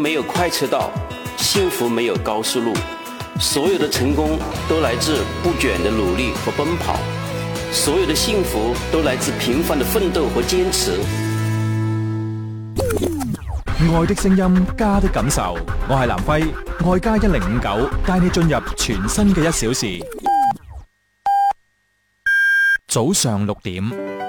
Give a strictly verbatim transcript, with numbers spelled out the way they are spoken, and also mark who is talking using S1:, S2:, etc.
S1: 没有快车道，幸福没有高速路。所有的成功都来自不倦的努力和奔跑，所有的幸福都來自平凡的奮鬥和堅持。
S2: 愛的聲音，家的感受。我係南輝，愛家一零五九，帶你進入全新嘅一小時。早上六點。